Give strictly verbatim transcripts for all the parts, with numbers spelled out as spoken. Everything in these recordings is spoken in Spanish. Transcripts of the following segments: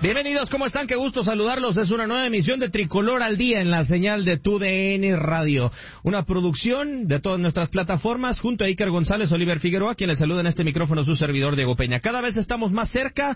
Bienvenidos, ¿cómo están? Qué gusto saludarlos. Es una nueva emisión de Tricolor al Día en la señal de Tu D N Radio. Una producción de todas nuestras plataformas junto a Iker González, Oliver Figueroa, quien les saluda en este micrófono su servidor Diego Peña. Cada vez estamos más cerca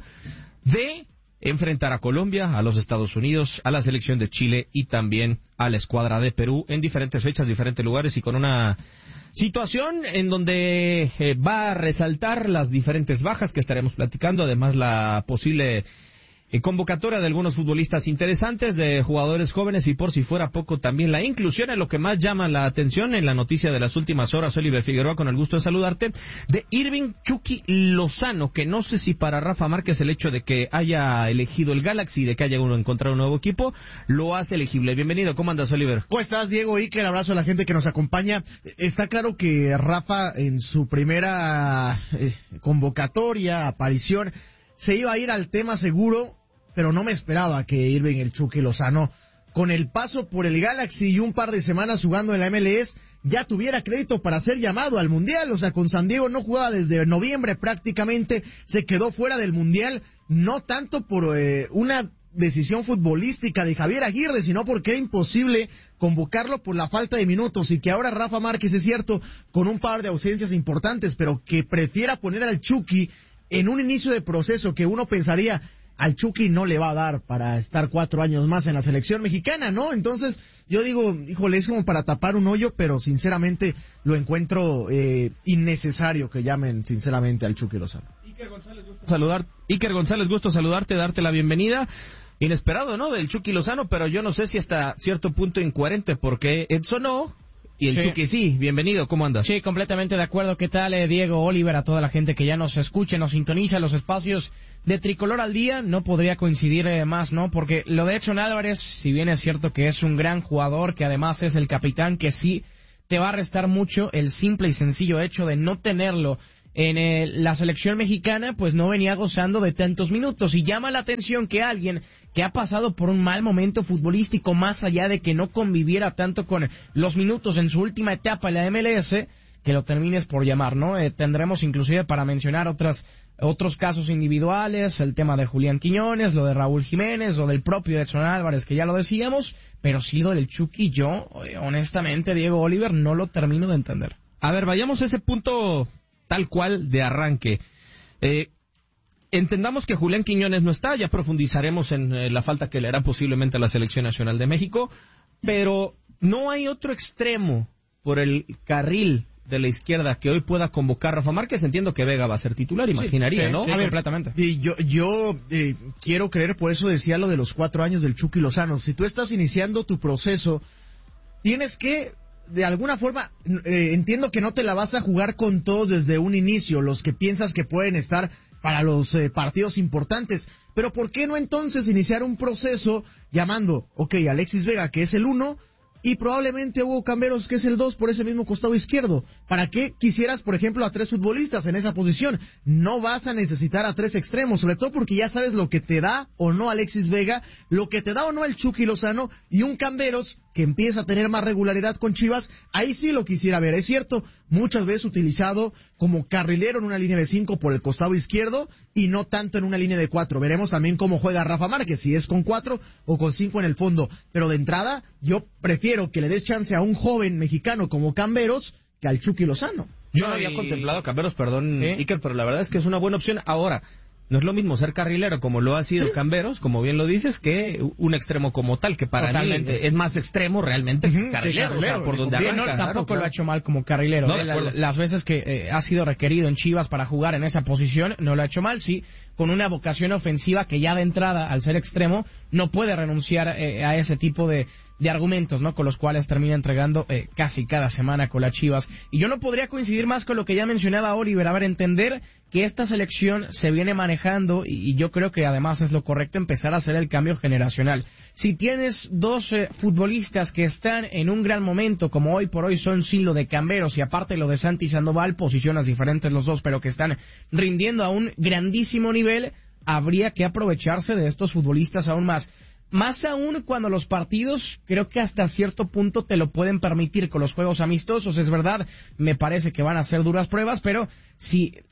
de enfrentar a Colombia, a los Estados Unidos, a la selección de Chile y también a la escuadra de Perú en diferentes fechas, diferentes lugares y con una situación en donde eh, va a resaltar las diferentes bajas que estaremos platicando, además la posible Eh, convocatoria de algunos futbolistas interesantes, de jugadores jóvenes y por si fuera poco también la inclusión en lo que más llama la atención en la noticia de las últimas horas, Oliver Figueroa, con el gusto de saludarte, de Irving Chucky Lozano, que no sé si para Rafa Márquez el hecho de que haya elegido el Galaxy, de que haya uno encontrado un nuevo equipo, lo hace elegible. Bienvenido, ¿cómo andas, Oliver? ¿Cómo estás, Diego? Y que el abrazo a la gente que nos acompaña. Está claro que Rafa en su primera eh, convocatoria, aparición, se iba a ir al tema seguro, pero no me esperaba que Irving el Chucky Lozano, con el paso por el Galaxy y un par de semanas jugando en la M L S, ya tuviera crédito para ser llamado al Mundial. O sea, con San Diego no jugaba desde noviembre prácticamente, se quedó fuera del Mundial, no tanto por eh, una decisión futbolística de Javier Aguirre, sino porque era imposible convocarlo por la falta de minutos, y que ahora Rafa Márquez, es cierto, con un par de ausencias importantes, pero que prefiera poner al Chucky en un inicio de proceso que uno pensaría, al Chucky no le va a dar para estar cuatro años más en la selección mexicana, ¿no? Entonces, yo digo, híjole, es como para tapar un hoyo, pero sinceramente lo encuentro eh, innecesario que llamen sinceramente al Chucky Lozano. Iker González, gusto saludar, Iker González, gusto saludarte, darte la bienvenida. Inesperado, ¿no?, del Chucky Lozano, pero yo no sé si hasta cierto punto incoherente, porque Edson no, y el sí. Chucky sí. Bienvenido, ¿cómo andas? Sí, completamente de acuerdo. ¿Qué tal, eh, Diego, Oliver, a toda la gente que ya nos escuche, nos sintoniza los espacios de Tricolor al Día? No podría coincidir eh, más, ¿no? Porque lo de Edson Álvarez, si bien es cierto que es un gran jugador, que además es el capitán, que sí te va a restar mucho el simple y sencillo hecho de no tenerlo en eh, la selección mexicana, pues no venía gozando de tantos minutos, y llama la atención que alguien que ha pasado por un mal momento futbolístico, más allá de que no conviviera tanto con los minutos en su última etapa en la M L S, que lo termines por llamar, ¿no? Eh, tendremos inclusive para mencionar otras otros casos individuales, el tema de Julián Quiñones, lo de Raúl Jiménez, lo del propio Edson Álvarez, que ya lo decíamos, pero sí lo del Chucky, yo, eh, honestamente, Diego, Oliver, no lo termino de entender. A ver, vayamos a ese punto tal cual de arranque. Eh, entendamos que Julián Quiñones no está, ya profundizaremos en eh, la falta que le hará posiblemente a la Selección Nacional de México, pero no hay otro extremo por el carril de la izquierda que hoy pueda convocar Rafa Márquez. Entiendo que Vega va a ser titular, imaginaría, sí, sí, ¿no? Sí, a ver, completamente. Y yo, yo eh, quiero creer, por eso decía lo de los cuatro años del Chucky Lozano. Si tú estás iniciando tu proceso, tienes que, de alguna forma, eh, entiendo que no te la vas a jugar con todos desde un inicio, los que piensas que pueden estar para los eh, partidos importantes, pero ¿por qué no entonces iniciar un proceso llamando, ok, Alexis Vega, que es el uno, y probablemente Hugo Camberos, que es el dos, por ese mismo costado izquierdo? ¿Para qué quisieras, por ejemplo, a tres futbolistas en esa posición? No vas a necesitar a tres extremos, sobre todo porque ya sabes lo que te da o no Alexis Vega, lo que te da o no el Chucky Lozano, y un Camberos que empieza a tener más regularidad con Chivas. Ahí sí lo quisiera ver. Es cierto, muchas veces utilizado como carrilero en una línea de cinco por el costado izquierdo y no tanto en una línea de cuatro. Veremos también cómo juega Rafa Márquez, si es con cuatro o con cinco en el fondo. Pero de entrada, yo prefiero que le des chance a un joven mexicano como Camberos que al Chucky Lozano. Yo no había y... contemplado a Camberos, perdón, ¿Sí? Iker, pero la verdad es que es una buena opción. Ahora, no es lo mismo ser carrilero como lo ha sido Camberos, como bien lo dices, que un extremo como tal, que para Totalmente. mí es más extremo realmente que carrilero, carrilero, o sea, por donde arranca. No, tampoco claro, claro. lo ha hecho mal como carrilero. No, eh, la, las veces que eh, ha sido requerido en Chivas para jugar en esa posición, no lo ha hecho mal, sí, con una vocación ofensiva que ya de entrada, al ser extremo, no puede renunciar eh, a ese tipo de de argumentos, ¿no?, con los cuales termina entregando eh, casi cada semana con las Chivas. Y yo no podría coincidir más con lo que ya mencionaba Oliver. A ver, entender que esta selección se viene manejando, y, y yo creo que además es lo correcto empezar a hacer el cambio generacional. Si tienes dos eh, futbolistas que están en un gran momento, como hoy por hoy son sí lo de Camberos y aparte lo de Santi Sandoval, posiciones diferentes los dos, pero que están rindiendo a un grandísimo nivel, habría que aprovecharse de estos futbolistas aún más. Más aún cuando los partidos creo que hasta cierto punto te lo pueden permitir con los juegos amistosos. Es verdad, me parece que van a ser duras pruebas, pero si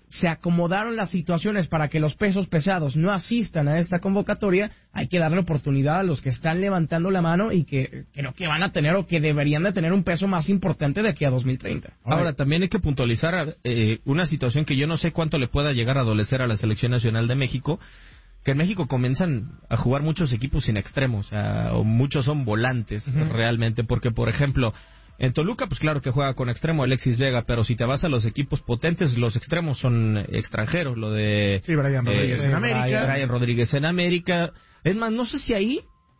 se acomodaron las situaciones para que los pesos pesados no asistan a esta convocatoria, hay que darle oportunidad a los que están levantando la mano y que creo que van a tener o que deberían de tener un peso más importante de aquí a dos mil treinta. Ahora, también hay que puntualizar eh, una situación que yo no sé cuánto le pueda llegar a adolecer a la Selección Nacional de México, que en México comienzan a jugar muchos equipos sin extremos, o, sea, o muchos son volantes uh-huh. realmente, porque por ejemplo... En Toluca, pues claro que juega con extremo Alexis Vega, pero si te vas a los equipos potentes, los extremos son extranjeros, lo de... Sí, Brian Rodríguez eh, en América. Brian Rodríguez en América. Es más, no sé si ahí...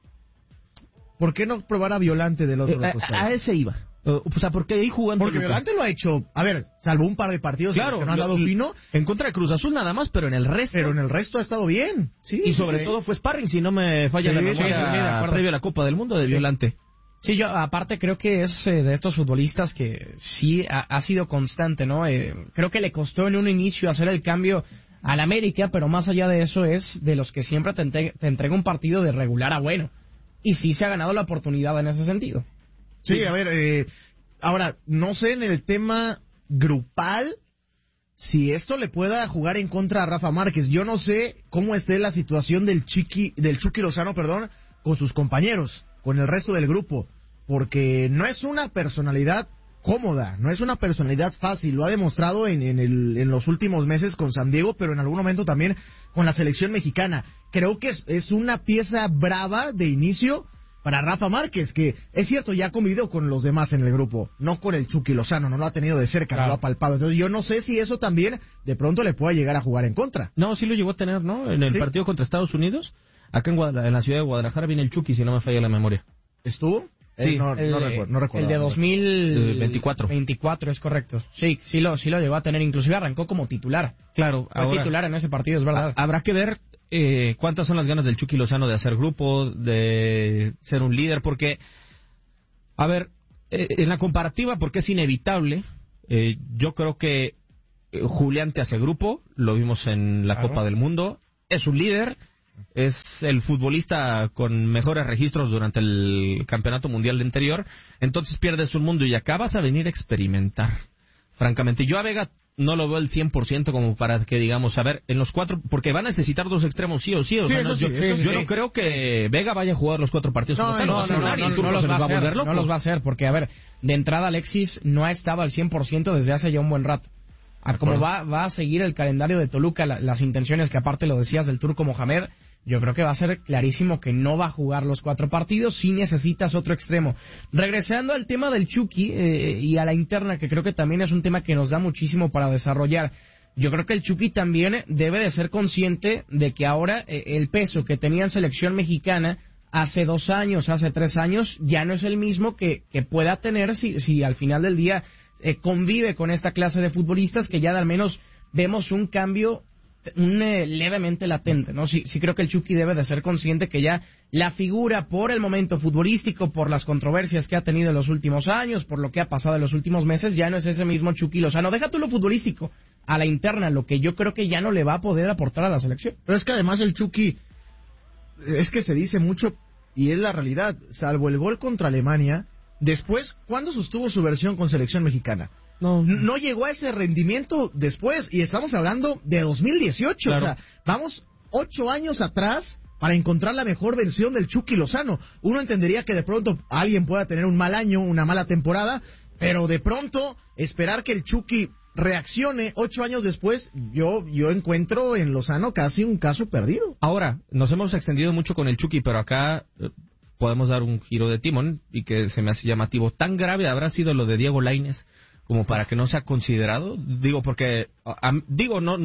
¿Por qué no probar a Violante del otro eh, costado? A, a ese iba. O sea, porque ahí jugando... Porque Violante lo ha hecho, a ver, salvo un par de partidos claro, que no han dado vino. En contra de Cruz Azul nada más, pero en el resto... Pero en el resto ha estado bien. Sí, y sobre sí. todo fue sparring, si no me falla sí, la memoria, sí, sí, sí, previo a la Copa del Mundo de sí. Violante. Sí, yo aparte creo que es eh, de estos futbolistas que sí ha, ha sido constante, ¿no? Eh, creo que le costó en un inicio hacer el cambio al América, pero más allá de eso es de los que siempre te, entre, te entrega un partido de regular a bueno. Y sí se ha ganado la oportunidad en ese sentido. Sí, sí. a ver, eh, ahora, no sé en el tema grupal si esto le pueda jugar en contra a Rafa Márquez. Yo no sé cómo esté la situación del Chiqui, del Chucky Lozano, perdón, con sus compañeros, con el resto del grupo, porque no es una personalidad cómoda, no es una personalidad fácil, lo ha demostrado en, en, el, en los últimos meses con San Diego, pero en algún momento también con la selección mexicana. Creo que es, es una pieza brava de inicio para Rafa Márquez, que es cierto, ya ha convivido con los demás en el grupo, no con el Chucky Lozano, no lo ha tenido de cerca, claro. No lo ha palpado. Entonces yo no sé si eso también de pronto le pueda llegar a jugar en contra. No, sí lo llegó a tener, ¿no? En el ¿Sí? partido contra Estados Unidos. Acá en, Guadalajara, en la ciudad de Guadalajara viene el Chucky, si no me falla la memoria. ¿Estuvo? Sí, eh, no, el, no, recuerdo, no recuerdo. El de dos mil veinticuatro. veinticuatro, es correcto. Sí, sí lo, sí lo llegó a tener, inclusive arrancó como titular. Claro. Fue ahora, titular en ese partido, es verdad. A, habrá que ver eh, cuántas son las ganas del Chucky Lozano de hacer grupo, de ser un líder, porque, a ver, eh, en la comparativa, porque es inevitable, eh, yo creo que eh, Julián te hace grupo, lo vimos en la claro. Copa del Mundo, es un líder, es el futbolista con mejores registros durante el campeonato mundial anterior, entonces pierdes un mundo y acabas a venir a experimentar, francamente. Yo a Vega no lo veo el cien por ciento como para que digamos, a ver, en los cuatro, porque va a necesitar dos extremos sí o sí, o sí, sea, no, sí yo, sí, yo sí. no creo que Vega vaya a jugar los cuatro partidos. No, no, no, no, no, no, no los va a hacer, no los va a hacer, porque a ver, de entrada Alexis no ha estado al cien por ciento desde hace ya un buen rato. A como va, va a seguir el calendario de Toluca, la, las intenciones que aparte lo decías del Turco Mohamed, yo creo que va a ser clarísimo que no va a jugar los cuatro partidos si necesitas otro extremo. Regresando al tema del Chucky eh, y a la interna, que creo que también es un tema que nos da muchísimo para desarrollar. Yo creo que el Chucky también debe de ser consciente de que ahora eh, el peso que tenía en selección mexicana hace dos años, hace tres años, ya no es el mismo que, que pueda tener si, si al final del día eh, convive con esta clase de futbolistas, que ya al menos vemos un cambio un, eh, levemente latente, ¿no? Sí, sí creo que el Chucky debe de ser consciente que ya la figura por el momento futbolístico, por las controversias que ha tenido en los últimos años, por lo que ha pasado en los últimos meses, ya no es ese mismo Chucky Lozano. Deja tú lo futbolístico, a la interna, lo que yo creo que ya no le va a poder aportar a la selección. Pero es que además el Chucky, es que se dice mucho, y es la realidad, salvo el gol contra Alemania, después, ¿cuándo sostuvo su versión con selección mexicana? No. no llegó a ese rendimiento después, y estamos hablando de dos mil dieciocho, claro. O sea, vamos ocho años atrás para encontrar la mejor versión del Chucky Lozano. Uno entendería que de pronto alguien pueda tener un mal año, una mala temporada, pero de pronto esperar que el Chucky reaccione ocho años después, yo yo encuentro en Lozano casi un caso perdido. Ahora, nos hemos extendido mucho con el Chucky, pero acá eh, podemos dar un giro de timón y que se me hace llamativo. ¿Tan grave habrá sido lo de Diego Lainez como para que no sea considerado? Digo, porque, a, a, digo, no,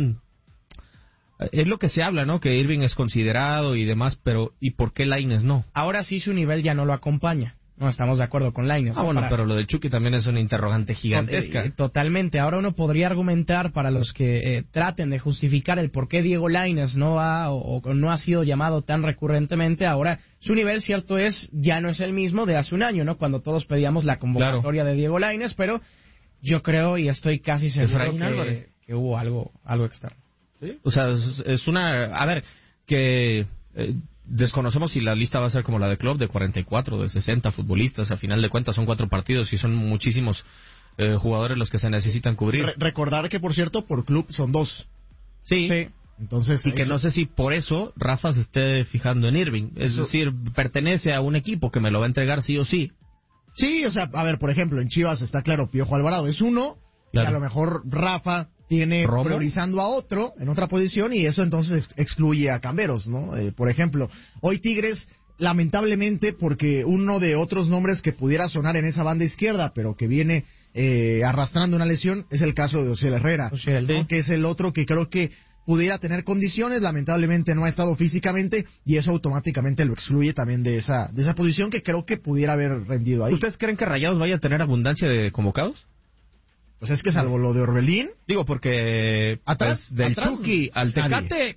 es lo que se habla, ¿no? Que Irving es considerado y demás, pero ¿y por qué Lainez no? Ahora sí su nivel ya no lo acompaña. No estamos de acuerdo con Lainez. Ah, bueno, para... pero lo del Chucky también es una interrogante gigantesca. Eh, totalmente. Ahora uno podría argumentar para los que eh, traten de justificar el por qué Diego Lainez no ha o, o no ha sido llamado tan recurrentemente. Ahora su nivel, cierto es, ya no es el mismo de hace un año, ¿no? Cuando todos pedíamos la convocatoria claro. de Diego Lainez, pero yo creo y estoy casi seguro que, que hubo algo algo externo. ¿Sí? O sea, es, es una... A ver, que... Eh, desconocemos si la lista va a ser como la de Klopp, de cuarenta y cuatro, de sesenta futbolistas. A final de cuentas son cuatro partidos y son muchísimos eh, jugadores los que se necesitan cubrir. Re- recordar que, por cierto, por club son dos. Sí. Sí. Entonces, Y que eso- no sé si por eso Rafa se esté fijando en Irving. Es Eso- decir, pertenece a un equipo que me lo va a entregar sí o sí. Sí, o sea, a ver, por ejemplo, en Chivas está claro, Piojo Alvarado es uno, Claro. y a lo mejor Rafa tiene ¿Romo? priorizando a otro en otra posición y eso entonces ex- excluye a Camberos, ¿no? Eh, por ejemplo, hoy Tigres, lamentablemente, porque uno de otros nombres que pudiera sonar en esa banda izquierda, pero que viene eh, arrastrando una lesión, es el caso de Osiel Herrera, Osiel, ¿no? sí. Que es el otro que creo que pudiera tener condiciones, lamentablemente no ha estado físicamente y eso automáticamente lo excluye también de esa de esa posición que creo que pudiera haber rendido ahí. ¿Ustedes creen que Rayados vaya a tener abundancia de convocados? Pues es que salvo lo de Orbelín, Digo, porque Atrás, pues, del atrás, Chucky al nadie. Tecate,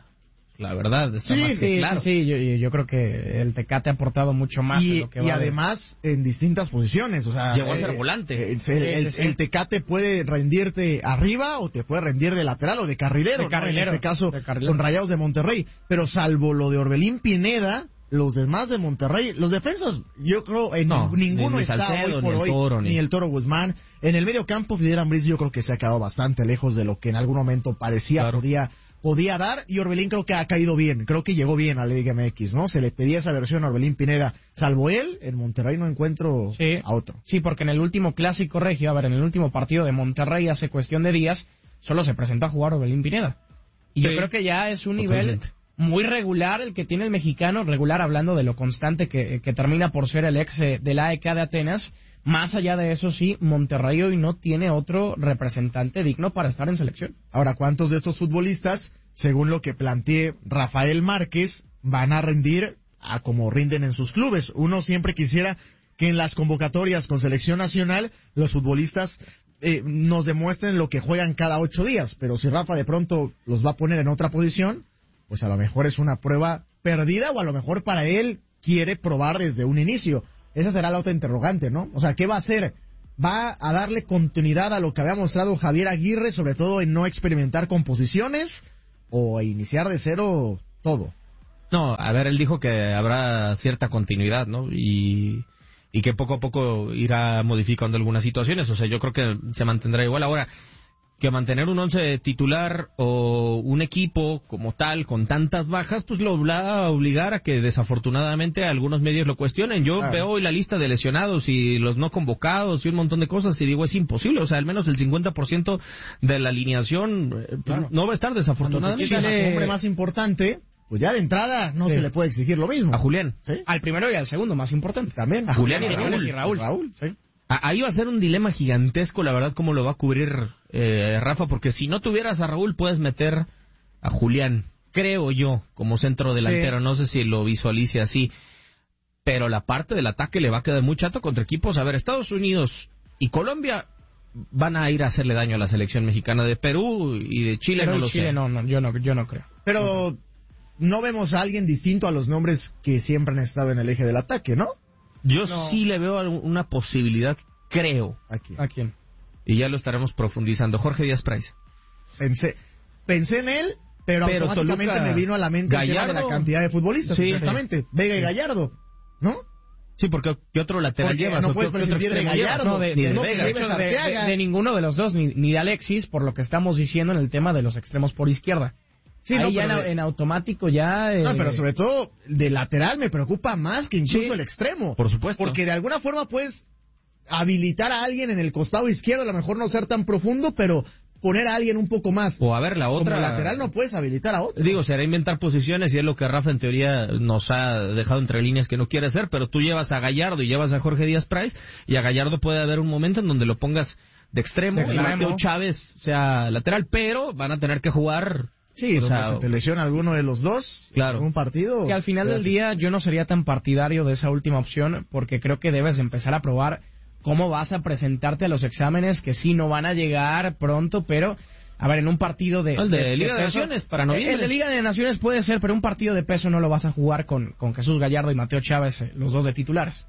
la verdad, está Sí, más que Sí, claro. sí, sí, yo, yo- yo creo que el Tecate ha aportado mucho más de y, lo que y va de- además en distintas posiciones, o sea, Llegó a ser volante. eh, el, Sí, el- sí, sí. el Tecate puede rendirte arriba o te puede rendir de lateral o de carrilero, De ¿no? carrilero, En este caso de carrilero. con Rayados de Monterrey, pero salvo lo de Orbelín Pineda, los demás de Monterrey, los defensas, yo creo en No, ninguno ni- ni está Salcedo, hoy ni por el hoy, Toro, ni- ni el Toro Guzmán. En el medio campo, Fidel Ambriz yo creo que se ha quedado bastante lejos de lo que en algún momento parecía Claro. podía podía dar, y Orbelín creo que ha caído bien, creo que llegó bien a la Liga M X, ¿no? Se le pedía esa versión a Orbelín Pineda, salvo él, en Monterrey no encuentro Sí. a otro. Sí, porque en el último clásico regio, a ver, en el último partido de Monterrey hace cuestión de días, solo se presentó a jugar Orbelín Pineda. Y yo Sí, creo que ya es un totalmente. nivel muy regular el que tiene el mexicano, regular hablando de lo constante que, que termina por ser el ex eh, del A E K de Atenas. Más allá de eso, sí, Monterrey hoy no tiene otro representante digno para estar en selección. Ahora, ¿cuántos de estos futbolistas, según lo que planteé Rafael Márquez, van a rendir a como rinden en sus clubes? Uno siempre quisiera que en las convocatorias con selección nacional los futbolistas eh, nos demuestren lo que juegan cada ocho días, pero si Rafa de pronto los va a poner en otra posición, pues a lo mejor es una prueba perdida o a lo mejor para él quiere probar desde un inicio. Esa será la otra interrogante, ¿no? O sea, ¿qué va a hacer? ¿Va a darle continuidad a lo que había mostrado Javier Aguirre, sobre todo en no experimentar con posiciones, o a iniciar de cero todo? No, a ver, él dijo que habrá cierta continuidad, ¿no? Y, y que poco a poco irá modificando algunas situaciones. O sea, yo creo que se mantendrá igual. Ahora, que mantener un once titular o un equipo como tal, con tantas bajas, pues lo va a obligar a que desafortunadamente algunos medios lo cuestionen. Yo Claro. veo hoy la lista de lesionados y los no convocados y un montón de cosas y digo, es imposible. O sea, al menos el cincuenta por ciento de la alineación eh, pues, Claro. no va a estar Cuando te desafortunadamente. quitan a tu Dile- hombre más importante, pues ya de entrada no Sí. se le puede exigir lo mismo. A Julián. ¿Sí? Al primero y al segundo, más importante. También. A Julián y Raúl. y Raúl. Raúl, sí. A- Ahí va a ser un dilema gigantesco, la verdad, cómo lo va a cubrir eh, Rafa, porque si no tuvieras a Raúl, puedes meter a Julián, creo yo, como centro delantero. Sí. No sé si lo visualice así, pero la parte del ataque le va a quedar muy chato contra equipos. A ver, Estados Unidos y Colombia van a ir a hacerle daño a la selección mexicana. De Perú y de Chile Pero no el lo Chile sé. no, no, yo no, yo no creo. Pero no vemos a alguien distinto a los nombres que siempre han estado en el eje del ataque, ¿no? Yo No. sí le veo algún- una posibilidad, creo, Aquí. ¿A quién? y ya lo estaremos profundizando. Jorge Díaz Price. Pensé, pensé en él, pero, Pero automáticamente Toluca, me vino a la mente el tema de Gallardo. la cantidad de futbolistas, Sí, exactamente. Vega y Sí. Gallardo, ¿no? Sí, porque ¿qué otro lateral Porque llevas? no ¿O puedes qué- qué otro prescindir de extremo llevas? Gallardo. No, de, Ni de- de no, Vega. de hecho, Lleves a de- de- Arteaga. de ninguno de los dos, ni, ni de Alexis, por lo que estamos diciendo en el tema de los extremos por izquierda. Sí, Ahí no, ya en, pero de- en automático ya... eh, No, pero sobre todo de lateral me preocupa más que incluso Sí. el extremo. Por supuesto. Porque de alguna forma puedes habilitar a alguien en el costado izquierdo, a lo mejor no ser tan profundo, pero poner a alguien un poco más. O a ver, la otra... Como lateral no puedes habilitar a otro. Digo, será inventar posiciones y es lo que Rafa en teoría nos ha dejado entre líneas que no quiere hacer, pero tú llevas a Gallardo y llevas a Jorge Díaz Price y a Gallardo puede haber un momento en donde lo pongas de extremo, De y extremo. Mateo Chávez sea lateral, pero van a tener que jugar... Sí, o donde sea, se te lesiona alguno de los dos Claro. en un partido. que al final del día yo no sería tan partidario de esa última opción porque creo que debes empezar a probar cómo vas a presentarte a los exámenes que sí no van a llegar pronto, pero a ver, en un partido de... El de Liga de peso- Naciones, para noviembre. El de Liga de Naciones puede ser, pero un partido de peso no lo vas a jugar con, con Jesús Gallardo y Mateo Chávez, eh, los dos de titulares.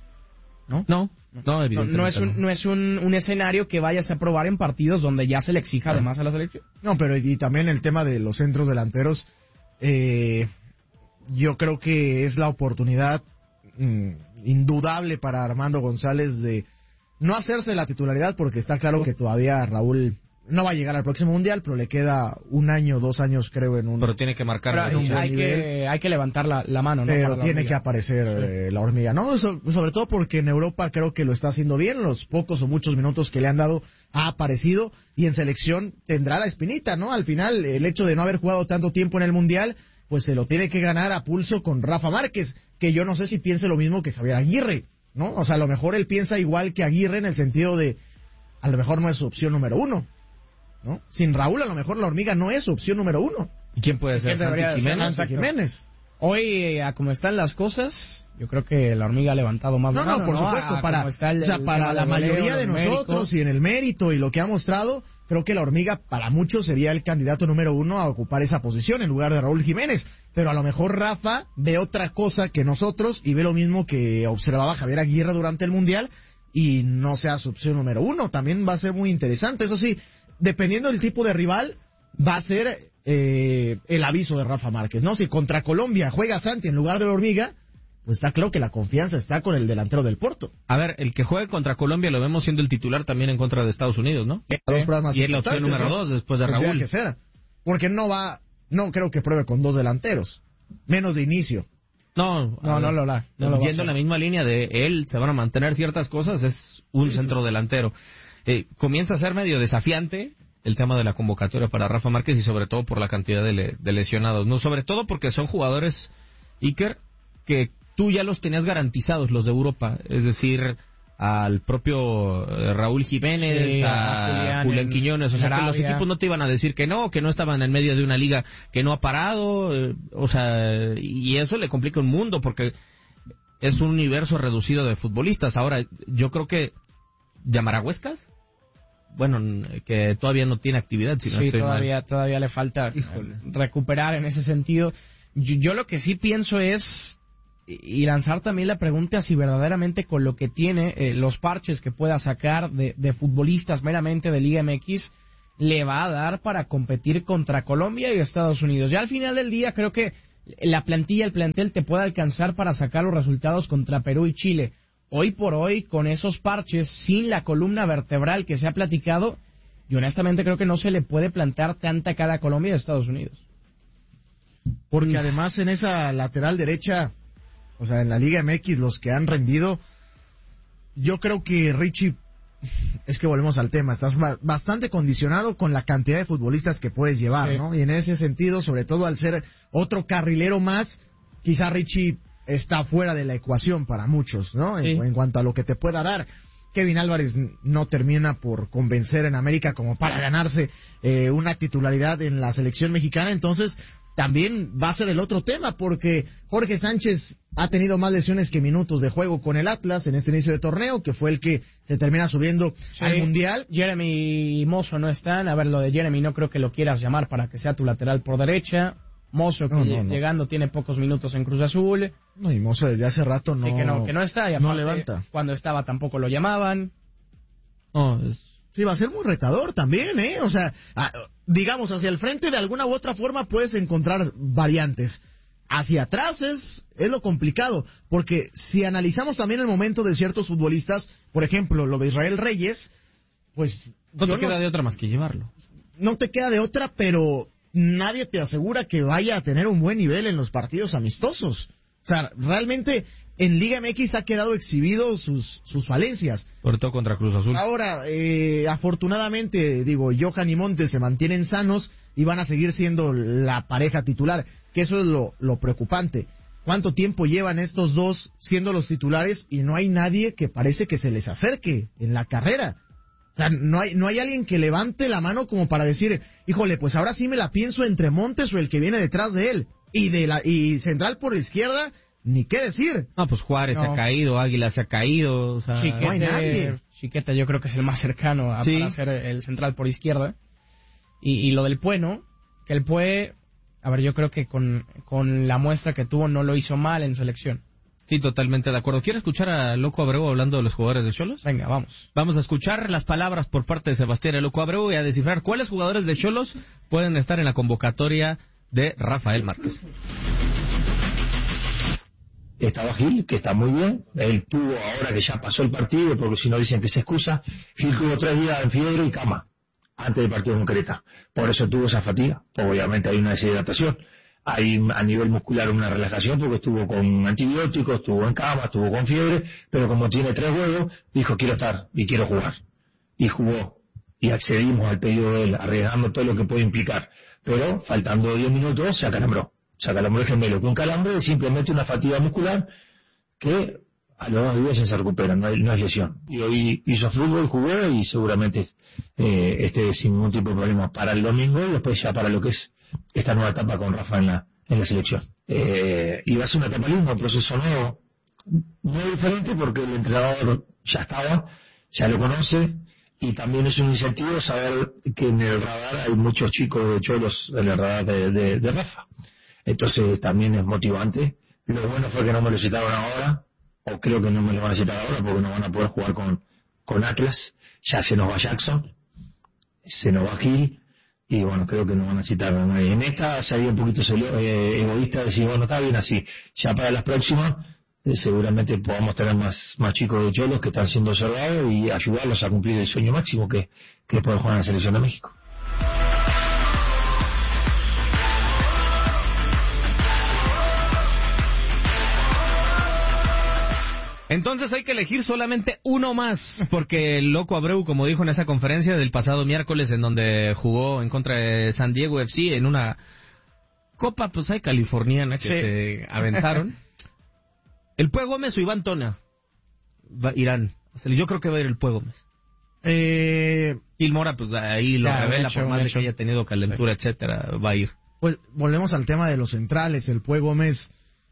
¿No? No, no, No, evidentemente no es, un, no es un, un escenario que vayas a probar en partidos donde ya se le exija además a la selección. No, pero y también el tema de los centros delanteros, eh, yo creo que es la oportunidad mm, indudable para Armando González de no hacerse la titularidad, porque está claro que todavía Raúl no va a llegar al próximo Mundial, pero le queda un año, dos años creo en un... Pero tiene que marcar Pero un buen hay, nivel. que, hay que levantar la, la mano, ¿no? Pero tiene hormiga. que aparecer sí. eh, la hormiga, ¿no? So, sobre todo porque en Europa creo que lo está haciendo bien, los pocos o muchos minutos que le han dado ha aparecido, y en selección tendrá la espinita, ¿no? Al final, el hecho de no haber jugado tanto tiempo en el Mundial, pues se lo tiene que ganar a pulso con Rafa Márquez, que yo no sé si piense lo mismo que Javier Aguirre, ¿no? O sea, a lo mejor él piensa igual que Aguirre en el sentido de, a lo mejor no es su opción número uno, ¿no? Sin Raúl, a lo mejor la hormiga no es su opción número uno. ¿Y quién puede ser? ¿Quién Santi Jiménez. Santi Jiménez. Hoy, a como están las cosas, yo creo que la hormiga ha levantado más No, la mano, no, por supuesto, a para, el, o sea, para la mayoría de nosotros méritos. Y en el mérito y lo que ha mostrado, creo que la hormiga para muchos sería el candidato número uno a ocupar esa posición en lugar de Raúl Jiménez. Pero a lo mejor Rafa ve otra cosa que nosotros y ve lo mismo que observaba Javier Aguirre durante el Mundial y no sea su opción número uno. También va a ser muy interesante. Eso sí, dependiendo del tipo de rival, va a ser eh, el aviso de Rafa Márquez, ¿no? Si contra Colombia juega Santi en lugar de la hormiga, pues está claro que la confianza está con el delantero del Porto. A ver, el que juegue contra Colombia lo vemos siendo el titular también en contra de Estados Unidos, ¿no? ¿Eh? Dos pruebas y es la opción número ¿no? dos después de Raúl. Que ser, porque no va, no creo que pruebe con dos delanteros, menos de inicio. No, no, no lo hará. No, no yendo en la misma línea de él, se van a mantener ciertas cosas, es un sí, centro sí. delantero. Eh, comienza a ser medio desafiante el tema de la convocatoria para Rafa Márquez y sobre todo por la cantidad de, le, de lesionados, no, sobre todo porque son jugadores, Iker, que tú ya los tenías garantizados, los de Europa, es decir, al propio Raúl Jiménez, sí, a Julián, Julián Quiñones, o sea, que los equipos no te iban a decir que no, que no estaban en medio de una liga que no ha parado, eh, o sea, y eso le complica un mundo porque es un universo reducido de futbolistas. Ahora, yo creo que ¿llamará Huescas? Bueno, que todavía no tiene actividad. Si no sí, estoy todavía, mal. todavía le falta Híjole. recuperar en ese sentido. Yo, yo lo que sí pienso es, y lanzar también la pregunta si verdaderamente con lo que tiene, eh, los parches que pueda sacar de, de futbolistas meramente de Liga M X, le va a dar para competir contra Colombia y Estados Unidos. Ya al final del día creo que la plantilla, el plantel te puede alcanzar para sacar los resultados contra Perú y Chile. Hoy por hoy, con esos parches, sin la columna vertebral que se ha platicado, yo honestamente creo que no se le puede plantar tanta cara a Colombia y a Estados Unidos. Porque además en esa lateral derecha, o sea, en la Liga M X, los que han rendido, yo creo que Richie, es que volvemos al tema, estás bastante condicionado con la cantidad de futbolistas que puedes llevar, sí. ¿no? Y en ese sentido, sobre todo al ser otro carrilero más, quizá Richie está fuera de la ecuación para muchos, ¿no? Sí. En, en cuanto a lo que te pueda dar. Kevin Álvarez no termina por convencer en América como para ganarse eh, una titularidad en la selección mexicana, entonces también va a ser el otro tema, porque Jorge Sánchez ha tenido más lesiones que minutos de juego con el Atlas en este inicio de torneo, que fue el que se termina subiendo sí. al Mundial. Jeremy y Mozo no están, a ver, lo de Jeremy no creo que lo quieras llamar para que sea tu lateral por derecha. Mozo que no, no, no. llegando tiene pocos minutos en Cruz Azul. No, y Mozo desde hace rato no, sí, que no, que no está. Y no levanta. Cuando estaba tampoco lo llamaban. No, es... Sí, va a ser muy retador también, ¿eh? O sea, a, digamos, hacia el frente de alguna u otra forma puedes encontrar variantes. Hacia atrás es, es lo complicado, porque si analizamos también el momento de ciertos futbolistas, por ejemplo, lo de Israel Reyes, pues... No te queda no, de otra más que llevarlo. No te queda de otra, pero nadie te asegura que vaya a tener un buen nivel en los partidos amistosos. O sea, realmente en Liga M X ha quedado exhibido sus, sus falencias. Sobre todo contra Cruz Azul. Ahora, eh, afortunadamente, digo, Johan y Montes se mantienen sanos y van a seguir siendo la pareja titular, que eso es lo, lo preocupante. ¿Cuánto tiempo llevan estos dos siendo los titulares y no hay nadie que parece que se les acerque en la carrera? O sea, no hay, no hay alguien que levante la mano como para decir, híjole, pues ahora sí me la pienso entre Montes o el que viene detrás de él. Y de la y central por la izquierda, ni qué decir. No, pues Juárez no. se ha caído, Águila se ha caído. O sea, Chiquete, no hay nadie. Chiquete yo creo que es el más cercano a, sí. para ser el central por izquierda. Y, y lo del Pue, ¿no? Que el Pue, a ver, yo creo que con, con la muestra que tuvo no lo hizo mal en selección. Sí, totalmente de acuerdo. ¿Quiere escuchar a Loco Abreu hablando de los jugadores de Xolos? Venga, vamos. Vamos a escuchar las palabras por parte de Sebastián El Loco Abreu y a descifrar cuáles jugadores de Xolos pueden estar en la convocatoria de Rafael Márquez. estaba Gil, que está muy bien. Él tuvo, ahora que ya pasó el partido, porque si no dicen que se excusa, Gil tuvo tres días en fiebre y cama antes del partido con Creta. Por eso tuvo esa fatiga. Obviamente hay una deshidratación. Hay a nivel muscular una relajación porque estuvo con antibióticos, estuvo en cama, estuvo con fiebre, pero como tiene tres juegos, dijo quiero estar y quiero jugar. Y jugó. Y accedimos al pedido de él, arriesgando todo lo que puede implicar. Pero faltando diez minutos se acalambró. Se acalambró el gemelo. Que un calambre es simplemente una fatiga muscular que a los dos días se recupera, no, hay, no es lesión. Y hoy hizo fútbol, jugó y seguramente eh, esté sin ningún tipo de problema para el domingo y después ya para lo que es esta nueva etapa con Rafa en la, en la selección. Eh, y va a ser una etapa linda, un proceso nuevo, muy diferente porque el entrenador ya estaba, ya lo conoce y también es un incentivo saber que en el radar hay muchos chicos de cholos en el radar de, de, de Rafa. Entonces también es motivante. Lo bueno fue que no me lo citaron ahora, o creo que no me lo van a citar ahora porque no van a poder jugar con, con Atlas. Ya se nos va Jackson, se nos va Gil, y bueno, creo que no van a citar a nadie. En esta sería un poquito eh, egoísta decir, bueno, está bien así. Ya para las próximas, eh, seguramente podamos tener más, más chicos de cholos que están siendo observados y ayudarlos a cumplir el sueño máximo que, que es poder jugar en la selección de México. Entonces hay que elegir solamente uno más, porque el Loco Abreu, como dijo en esa conferencia del pasado miércoles, en donde jugó en contra de San Diego F C en una copa, pues hay californiana que sí. se aventaron. ¿El Pue Gómez o Iván Tona? Va, irán. Yo creo que va a ir el Pue Gómez. Eh, Gil Mora, pues ahí lo claro, revela, hecho, por más de que haya tenido calentura, sí. etcétera, va a ir. Pues volvemos al tema de los centrales, el Pue Gómez,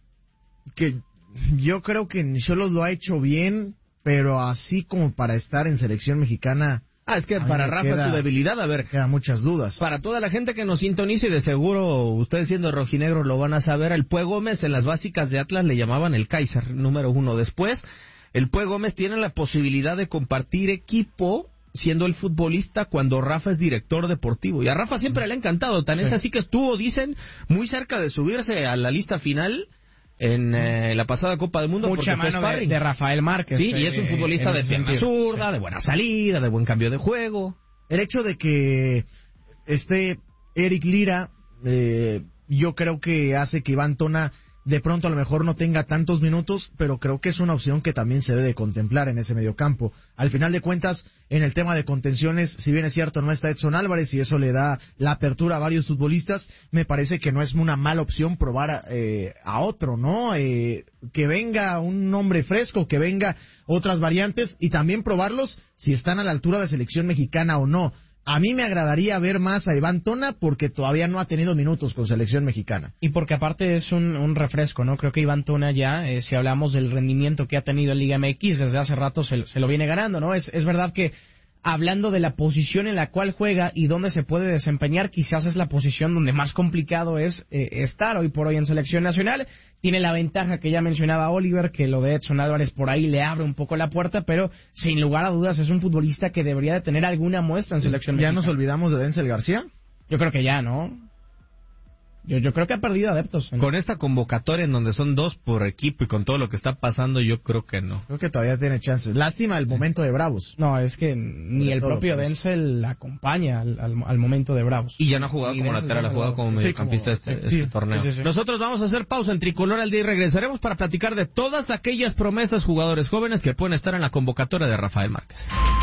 que yo creo que Xolos lo ha hecho bien, pero así como para estar en selección mexicana. Ah, es que para Rafa queda, su debilidad, a ver. Queda muchas dudas. Para toda la gente que nos sintonice, y de seguro ustedes siendo rojinegros lo van a saber, el Pue Gómez en las básicas de Atlas le llamaban el Kaiser, número uno. Después, el Pue Gómez tiene la posibilidad de compartir equipo siendo el futbolista cuando Rafa es director deportivo. Y a Rafa siempre le ha encantado, tan sí. es así que estuvo, dicen, muy cerca de subirse a la lista final en eh, la pasada Copa del Mundo. Mucha mano de, de Rafael Márquez. Sí, eh, y es un futbolista de pierna zurda, sí. de buena salida, de buen cambio de juego. El hecho de que esté Eric Lira, eh, yo creo que hace que Iván Tona de pronto a lo mejor no tenga tantos minutos, pero creo que es una opción que también se debe de contemplar en ese mediocampo. Al final de cuentas, en el tema de contenciones, si bien es cierto no está Edson Álvarez y eso le da la apertura a varios futbolistas, me parece que no es una mala opción probar eh, a otro, ¿no? Eh, que venga un nombre fresco, que venga otras variantes y también probarlos si están a la altura de selección mexicana o no. A mí me agradaría ver más a Iván Tona porque todavía no ha tenido minutos con selección mexicana. Y porque aparte es un, un refresco, ¿no? Creo que Iván Tona ya, eh, si hablamos del rendimiento que ha tenido en Liga M X, desde hace rato se, se lo viene ganando, ¿no? Es, es verdad que hablando de la posición en la cual juega y dónde se puede desempeñar, quizás es la posición donde más complicado es eh, estar hoy por hoy en selección nacional. Tiene la ventaja que ya mencionaba Oliver, que lo de Edson Álvarez por ahí le abre un poco la puerta, pero sin lugar a dudas es un futbolista que debería de tener alguna muestra en selección ¿Ya mexicana. nos olvidamos de Denzel García? Yo creo que ya, ¿no? Yo, yo creo que ha perdido adeptos. Con esta convocatoria en donde son dos por equipo y con todo lo que está pasando, yo creo que no. Creo que todavía tiene chances. Lástima el momento de Bravos. No, es que ni Sobre el propio pues. Denzel acompaña al, al, al momento de Bravos. Y ya no ha jugado y como Denzel lateral, ha jugado como mediocampista sí, como, este, sí, este torneo. Sí, sí, sí. Nosotros vamos a hacer pausa en Tricolor al día y regresaremos para platicar de todas aquellas promesas, jugadores jóvenes que pueden estar en la convocatoria de Rafael Márquez.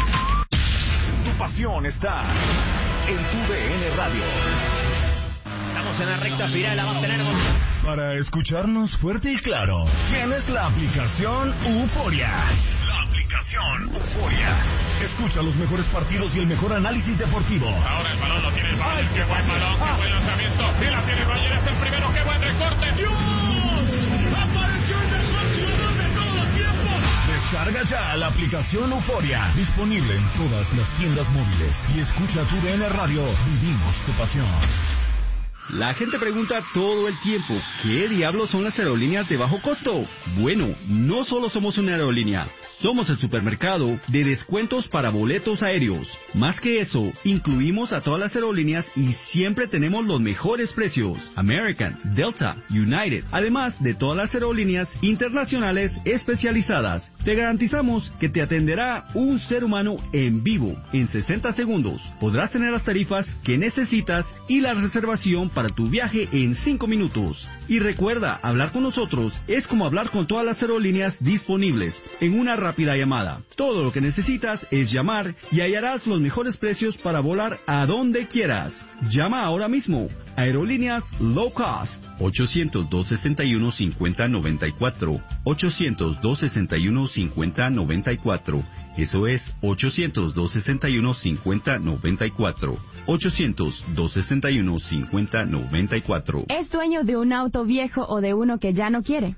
Tu pasión está en tu D N Radio. Estamos en la recta final, la va a tener. Para escucharnos fuerte y claro, tienes la aplicación Euforia. La aplicación Euforia. Escucha los mejores partidos y el mejor análisis deportivo. Ahora el balón lo tiene el Bayern. Qué buen balón, qué buen lanzamiento. Y la tiene el Bayern, es el primero. Qué buen recorte. ¡Dios! ¡Apareció el mejor jugador de todo el tiempo! Descarga ya la aplicación Euforia. Disponible en todas las tiendas móviles. Y escucha tu D N Radio. Vivimos tu pasión. La gente pregunta todo el tiempo, ¿qué diablos son las aerolíneas de bajo costo? Bueno, no solo somos una aerolínea, somos el supermercado de descuentos para boletos aéreos. Más que eso, incluimos a todas las aerolíneas y siempre tenemos los mejores precios. American, Delta, United, además de todas las aerolíneas internacionales especializadas. Te garantizamos que te atenderá un ser humano en vivo en sesenta segundos. Podrás tener las tarifas que necesitas y la reservación para tu viaje en cinco minutos. Y recuerda, hablar con nosotros es como hablar con todas las aerolíneas disponibles en una rápida llamada. Todo lo que necesitas es llamar y hallarás los mejores precios para volar a donde quieras. Llama ahora mismo. Aerolíneas Low Cost. ochocientos, dos sesenta y uno, cincuenta noventa y cuatro. ochocientos, dos sesenta y uno, cincuenta noventa y cuatro. Eso es ochocientos, dos sesenta y uno, cincuenta noventa y cuatro. ochocientos, dos sesenta y uno, cincuenta noventa y cuatro. ¿Es dueño de un auto viejo o de uno que ya no quiere?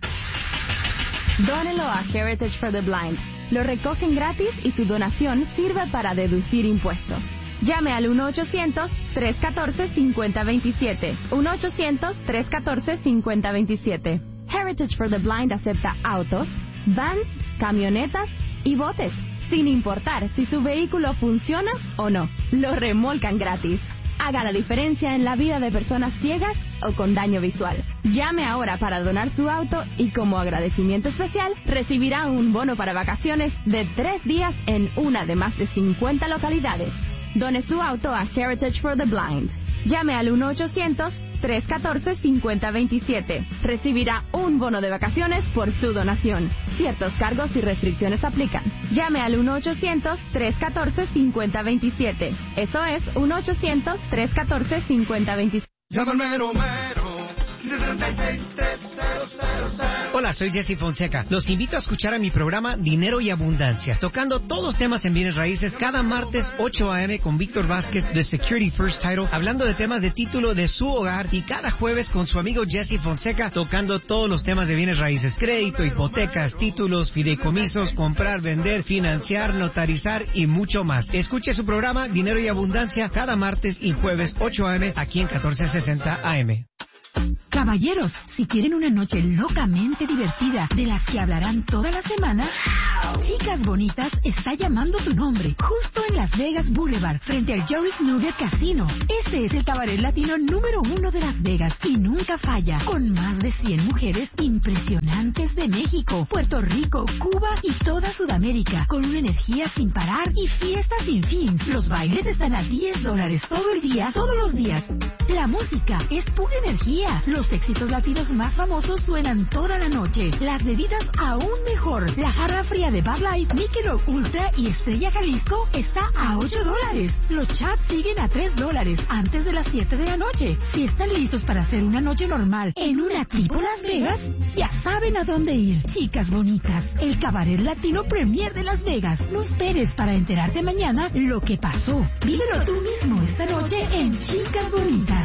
Dónelo a Heritage for the Blind. Lo recogen gratis y su donación sirve para deducir impuestos. Llame al uno ochocientos, tres uno cuatro, cinco cero dos siete. uno ochocientos, tres uno cuatro, cinco cero dos siete. Heritage for the Blind acepta autos, vans, camionetas y botes, sin importar si su vehículo funciona o no. Lo remolcan gratis. Haga la diferencia en la vida de personas ciegas o con daño visual. Llame ahora para donar su auto y como agradecimiento especial recibirá un bono para vacaciones de tres días en una de más de cincuenta localidades. Done su auto a Heritage for the Blind. Llame al uno ochocientos, tres uno cuatro, cinco cero dos siete. Recibirá un bono de vacaciones por su donación. Ciertos cargos y restricciones aplican. Llame al uno ochocientos, tres uno cuatro, cinco cero dos siete. Eso es uno ochocientos, tres uno cuatro, cinco cero dos siete. Llama al mero mero, siete tres seis, tres cero cero cero. Hola, soy Jesse Fonseca. Los invito a escuchar a mi programa Dinero y Abundancia, tocando todos los temas en bienes raíces cada martes ocho a eme con Víctor Vázquez de Security First Title, hablando de temas de título de su hogar, y cada jueves con su amigo Jesse Fonseca tocando todos los temas de bienes raíces: crédito, hipotecas, títulos, fideicomisos, comprar, vender, financiar, notarizar y mucho más. Escuche su programa Dinero y Abundancia cada martes y jueves ocho a eme aquí en catorce sesenta A M. Caballeros, si quieren una noche locamente divertida, de las que hablarán toda la semana, Chicas Bonitas está llamando tu nombre, justo en Las Vegas Boulevard, frente al Joe's Nugget Casino. Este es el cabaret latino número uno de Las Vegas y nunca falla, con más de cien mujeres impresionantes de México, Puerto Rico, Cuba y toda Sudamérica, con una energía sin parar y fiestas sin fin. Los bailes están a diez dólares todo el día, todos los días. La música es pura energía. Los éxitos latinos más famosos suenan toda la noche. Las bebidas aún mejor. La jarra fría de Bud Light, Michelob Ultra y Estrella Jalisco está a ocho dólares. Los chats siguen a tres dólares antes de las siete de la noche. Si están listos para hacer una noche normal en una tipo Las Vegas, ya saben a dónde ir. Chicas Bonitas, el cabaret latino premier de Las Vegas. No esperes para enterarte mañana lo que pasó. Vívelo tú mismo esta noche en Chicas Bonitas.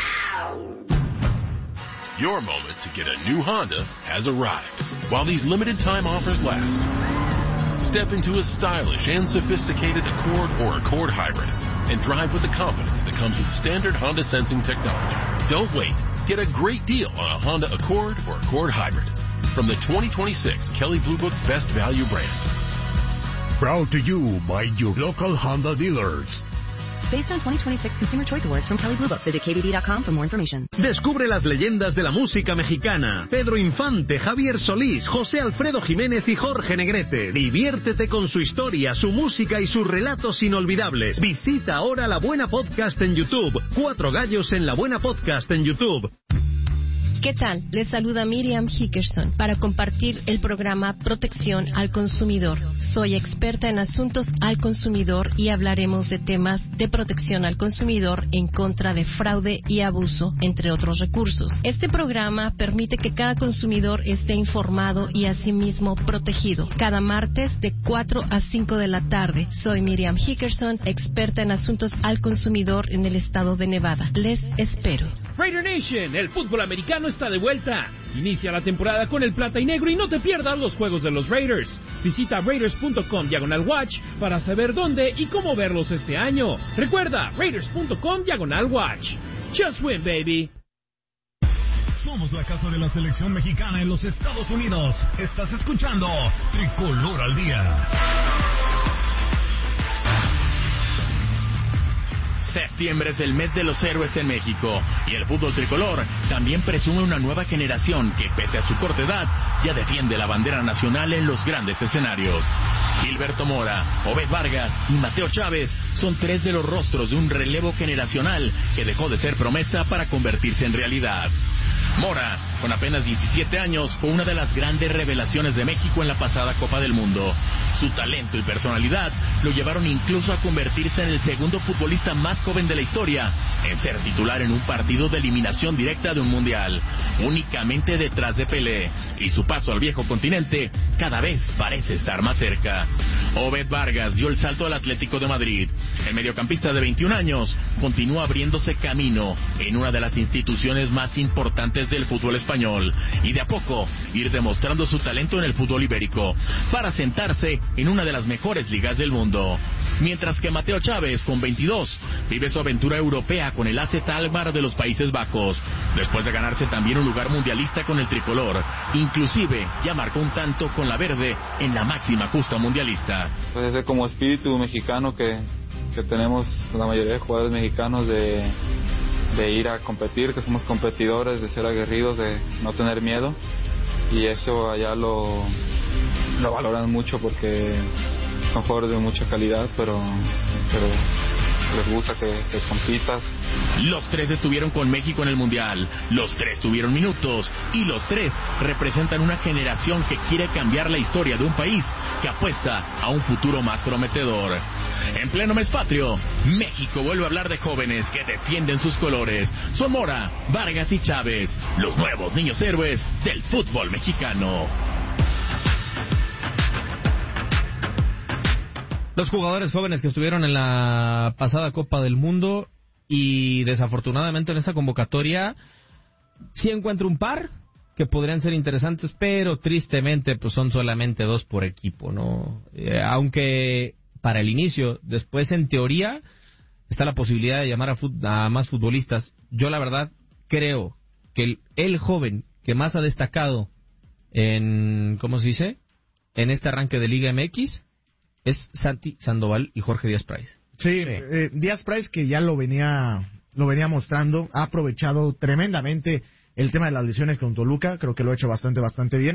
Your moment to get a new Honda has arrived. While these limited time offers last, step into a stylish and sophisticated Accord or Accord Hybrid and drive with the confidence that comes with standard Honda sensing technology. Don't wait. Get a great deal on a Honda Accord or Accord Hybrid from the twenty twenty-six Kelley Blue Book Best Value brand. Proud to you by your local Honda dealers. Based on twenty twenty-six Consumer Choice Awards from Kelley Blue Book. Visit K B B dot com for more information. Descubre las leyendas de la música mexicana. Pedro Infante, Javier Solís, José Alfredo Jiménez y Jorge Negrete. Diviértete con su historia, su música y sus relatos inolvidables. Visita ahora La Buena Podcast en YouTube. Cuatro gallos en La Buena Podcast en YouTube. ¿Qué tal? Les saluda Miriam Hickerson para compartir el programa Protección al Consumidor. Soy experta en asuntos al consumidor y hablaremos de temas de protección al consumidor en contra de fraude y abuso, entre otros recursos. Este programa permite que cada consumidor esté informado y asimismo protegido. Cada martes de cuatro a cinco de la tarde. Soy Miriam Hickerson, experta en asuntos al consumidor en el estado de Nevada. Les espero. Raider Nation, el fútbol americano está de vuelta. Inicia la temporada con el plata y negro y no te pierdas los juegos de los Raiders. Visita raiders punto com diagonal watch para saber dónde y cómo verlos este año. Recuerda, raiders punto com diagonal watch. Just win, baby. Somos la casa de la selección mexicana en los Estados Unidos. Estás escuchando Tricolor al Día. Septiembre es el mes de los héroes en México y el fútbol tricolor también presume una nueva generación que, pese a su corta edad, ya defiende la bandera nacional en los grandes escenarios. Gilberto Mora, Obed Vargas y Mateo Chávez son tres de los rostros de un relevo generacional que dejó de ser promesa para convertirse en realidad. Mora, con apenas diecisiete años, fue una de las grandes revelaciones de México en la pasada Copa del Mundo. Su talento y personalidad lo llevaron incluso a convertirse en el segundo futbolista más joven de la historia en ser titular en un partido de eliminación directa de un mundial, únicamente detrás de Pelé, y su paso al viejo continente cada vez parece estar más cerca. Obed Vargas dio el salto al Atlético de Madrid. El mediocampista de veintiún años continúa abriéndose camino en una de las instituciones más importantes del fútbol español y de a poco ir demostrando su talento en el fútbol ibérico para sentarse en una de las mejores ligas del mundo. Mientras que Mateo Chávez, con veintidós, vive su aventura europea con el A Z Alkmaar de los Países Bajos, después de ganarse también un lugar mundialista con el tricolor. Inclusive ya marcó un tanto con la verde en la máxima justa mundialista. Pues ese como espíritu mexicano que, que tenemos la mayoría de jugadores mexicanos de, de ir a competir, que somos competidores, de ser aguerridos, de no tener miedo, y eso allá lo, lo valoran mucho porque son jugadores de mucha calidad, pero, pero les gusta que, que compitas. Los tres estuvieron con México en el Mundial, los tres tuvieron minutos y los tres representan una generación que quiere cambiar la historia de un país que apuesta a un futuro más prometedor. En pleno mes patrio, México vuelve a hablar de jóvenes que defienden sus colores. Son Mora, Vargas y Chávez, los nuevos niños héroes del fútbol mexicano. Los jugadores jóvenes que estuvieron en la pasada Copa del Mundo y desafortunadamente en esta convocatoria sí encuentro un par que podrían ser interesantes, pero tristemente pues son solamente dos por equipo, ¿no? Eh, aunque para el inicio, después en teoría está la posibilidad de llamar a, fut- a más futbolistas. Yo la verdad creo que el, el joven que más ha destacado en, ¿cómo se dice?, en este arranque de Liga M X es Santi Sandoval y Jorge Díaz Price. Sí, sí. Eh, Díaz Price, que ya lo venía lo venía mostrando, ha aprovechado tremendamente el tema de las lesiones con Toluca, creo que lo ha hecho bastante, bastante bien.